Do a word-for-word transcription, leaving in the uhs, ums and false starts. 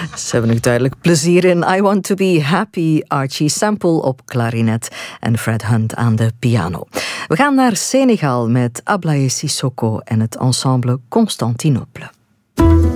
Ze hebben nog duidelijk plezier in I Want To Be Happy. Archie Sample op klarinet en Fred Hunt aan de piano. We gaan naar Senegal met Ablaye Sissoko en het ensemble Constantinople.